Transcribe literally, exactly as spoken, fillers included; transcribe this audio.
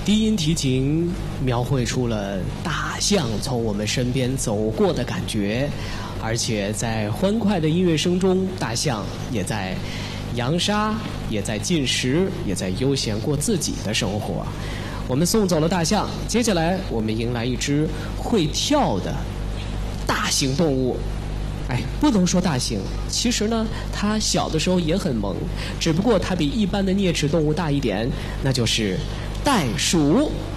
低音提琴描绘出了大象从我们身边走过的感觉，而且在欢快的音乐声中，大象也在扬沙，也在进食，也在悠闲过自己的生活。我们送走了大象，接下来我们迎来一只会跳的大型动物。哎，不能说大型，其实呢，它小的时候也很萌，只不过它比一般的啮齿动物大一点，那就是袋鼠。